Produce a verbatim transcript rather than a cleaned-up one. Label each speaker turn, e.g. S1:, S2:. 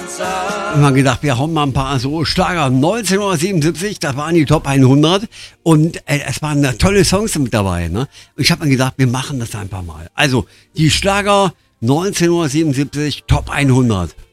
S1: Immer gedacht, wir hauen mal ein paar so Schlager. neunzehnhundertsiebenundsiebzig, das waren die Top hundert und äh, es waren da tolle Songs mit dabei. Ne? Und ich habe mir gedacht, wir machen das einfach mal. Also die Schlager neunzehnhundertsiebenundsiebzig Top hundert.